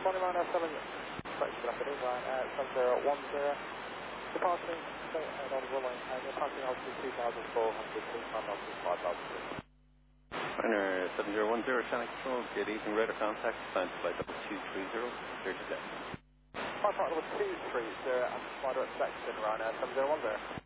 good morning, Ryanair 7. Sorry, good afternoon, Ryanair 7010. Departing Port Head on runway, and your passing altitude 2,400 feet, and altitude 5,000 feet. Ryanair 7010, Channel Control, good evening, radar contact, signed flight level 230, clear to deck. Flight level 230, and flight expectation, Ryanair 7010.